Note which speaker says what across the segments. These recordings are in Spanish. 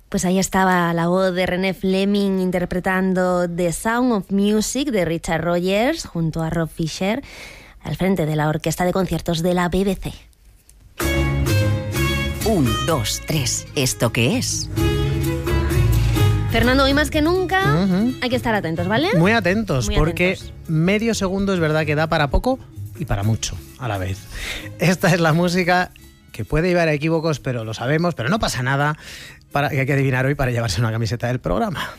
Speaker 1: Pues ahí estaba la voz de René Fleming interpretando The Sound of Music de Richard Rogers junto a Rob Fisher al frente de la orquesta de conciertos de la BBC.
Speaker 2: 1, 2, 3. ¿Esto qué es?
Speaker 1: Fernando, hoy más que nunca hay que estar atentos, ¿vale?
Speaker 3: Muy atentos,
Speaker 1: Muy
Speaker 3: porque
Speaker 1: atentos. Medio
Speaker 3: segundo es verdad que da para poco y para mucho a la vez. Esta es la música que puede llevar a equívocos, pero lo sabemos, pero no pasa nada, que hay que adivinar hoy para llevarse una camiseta del programa.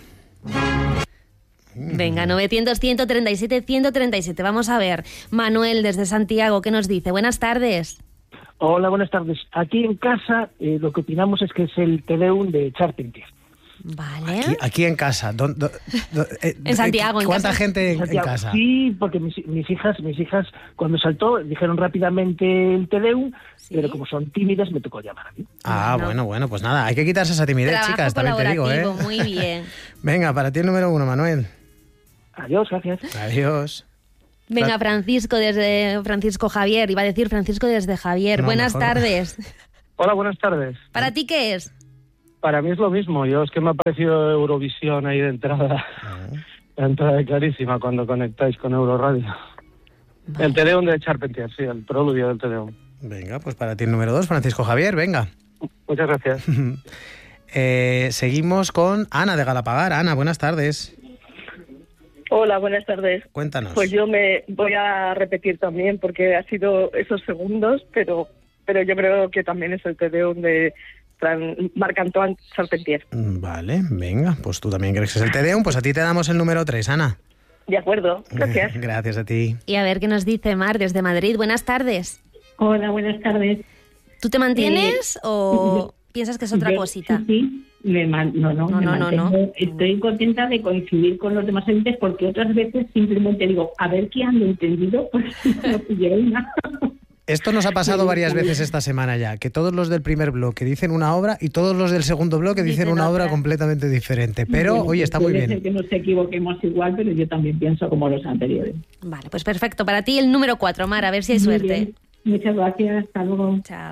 Speaker 1: Venga, 900-137-137. Vamos a ver. Manuel, desde Santiago, ¿qué nos dice? Buenas tardes.
Speaker 4: Hola, buenas tardes. Aquí en casa lo que opinamos es que es el Te Deum de Charpentier.
Speaker 1: Vale.
Speaker 3: Aquí en casa.
Speaker 1: En Santiago.
Speaker 3: ¿Cuánta
Speaker 1: en casa?
Speaker 3: gente en
Speaker 4: Santiago.
Speaker 3: casa?
Speaker 4: Sí, porque mis hijas cuando saltó dijeron rápidamente el Te Deum,
Speaker 1: ¿Sí?
Speaker 4: pero como son tímidas me tocó llamar a mí.
Speaker 3: Bueno, pues nada, hay que quitarse esa timidez,
Speaker 1: Trabajo
Speaker 3: chicas, también te digo, ¿eh?
Speaker 1: Muy bien.
Speaker 3: Venga, para ti el número 1, Manuel.
Speaker 4: Adiós, gracias.
Speaker 3: Adiós.
Speaker 1: Venga, Francisco Javier. Iba a decir Francisco desde Javier.
Speaker 3: No,
Speaker 1: Buenas
Speaker 3: mejor.
Speaker 1: tardes.
Speaker 5: Hola, buenas tardes.
Speaker 1: ¿Para ti qué es?
Speaker 5: Para mí es lo mismo. Yo es que me ha parecido Eurovisión ahí de entrada. La entrada clarísima cuando conectáis con Euroradio.
Speaker 1: Vale.
Speaker 5: El Te Deum de Charpentier, sí, el preludio del Te Deum.
Speaker 3: Venga, pues para ti el número 2, Francisco Javier, venga.
Speaker 5: Muchas gracias.
Speaker 3: Seguimos con Ana de Galapagar. Ana, buenas tardes.
Speaker 6: Hola, buenas tardes.
Speaker 3: Cuéntanos.
Speaker 6: Pues yo me voy a repetir también porque ha sido esos segundos, pero yo creo que también es el Te Deum de Marc-Antoine Charpentier.
Speaker 3: Vale, venga, pues tú también crees que es el Te Deum, pues a ti te damos el número 3, Ana.
Speaker 6: De acuerdo, gracias.
Speaker 3: Gracias a ti.
Speaker 1: Y a ver qué nos dice Mar desde Madrid. Buenas tardes.
Speaker 7: Hola, buenas tardes.
Speaker 1: ¿Tú te mantienes o piensas que es otra cosita?
Speaker 7: Sí, me mantengo. Estoy contenta de coincidir con los demás oyentes porque otras veces simplemente digo, a ver qué han entendido, pues no pillé una.
Speaker 3: Esto nos ha pasado varias veces esta semana ya, que todos los del primer bloque dicen una obra y todos los del segundo bloque dicen una obra completamente diferente. Pero,
Speaker 7: Bueno,
Speaker 3: oye, está muy
Speaker 7: puede
Speaker 3: bien.
Speaker 7: ser que nos equivoquemos igual, pero yo también pienso como los anteriores.
Speaker 1: Vale, pues perfecto. Para ti el número 4, Mar, a ver si hay
Speaker 7: Muy
Speaker 1: suerte.
Speaker 7: bien. Muchas gracias, hasta luego.
Speaker 1: Chao.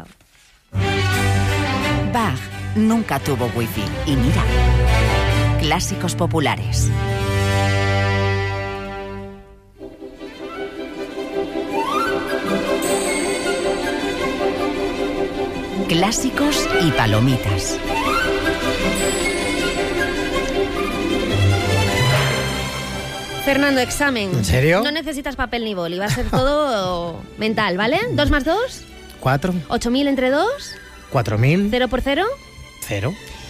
Speaker 2: Bach nunca tuvo wifi. Y mira, clásicos populares. Clásicos y palomitas.
Speaker 1: Fernando, examen.
Speaker 3: ¿En serio?
Speaker 1: No necesitas papel ni boli, va a ser todo mental, ¿vale? 2 más 2,
Speaker 3: 4,
Speaker 1: 8.000 entre 2,
Speaker 3: 4.000,
Speaker 1: 0 por 0.
Speaker 3: 0.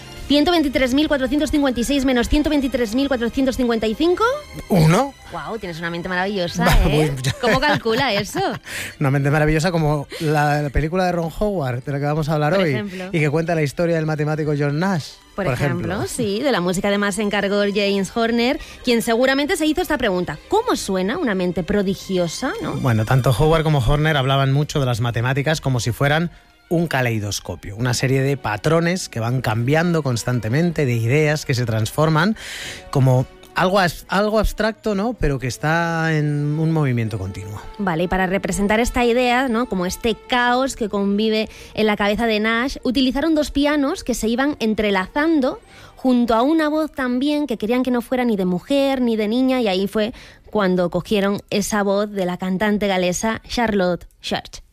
Speaker 1: 123.456 menos 123.455.
Speaker 3: 1.
Speaker 1: Wow, tienes una mente maravillosa,
Speaker 3: Va,
Speaker 1: ¿eh?
Speaker 3: pues ya.
Speaker 1: ¿Cómo calcula eso?
Speaker 3: Una mente maravillosa como la película de Ron Howard, de la que vamos a hablar
Speaker 1: Por
Speaker 3: hoy,
Speaker 1: ejemplo.
Speaker 3: y que cuenta la historia del matemático John Nash.
Speaker 1: Por ejemplo, sí, de la música además se encargó James Horner, quien seguramente se hizo esta pregunta. ¿Cómo suena una mente prodigiosa, no?
Speaker 3: Bueno, tanto Howard como Horner hablaban mucho de las matemáticas como si fueran un caleidoscopio, una serie de patrones que van cambiando constantemente, de ideas que se transforman, como algo abstracto, ¿no? Pero que está en un movimiento continuo.
Speaker 1: Vale, y para representar esta idea, ¿no? Como este caos que convive en la cabeza de Nash, utilizaron 2 pianos que se iban entrelazando junto a una voz también que querían que no fuera ni de mujer ni de niña, y ahí fue cuando cogieron esa voz de la cantante galesa Charlotte Church.